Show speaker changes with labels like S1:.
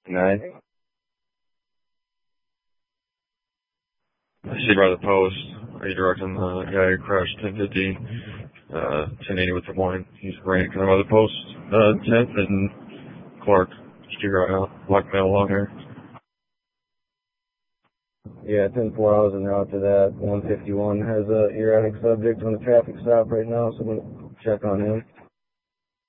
S1: Nice.
S2: I see by the post. Are you directing the guy who crashed 1050, 1080 with the wine? He's right kind of by the post, 10th and Clark. Street right out, black male long hair.
S1: Yeah, 10-4, I was en route to that. 151 has a erratic subject on the traffic stop right now, so I'm going to check on him.